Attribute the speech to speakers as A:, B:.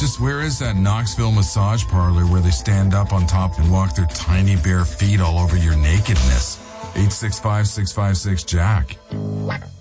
A: Just where is that Knoxville massage parlor where they stand up on top and walk their tiny bare feet all over your nakedness? 865-656-JACK.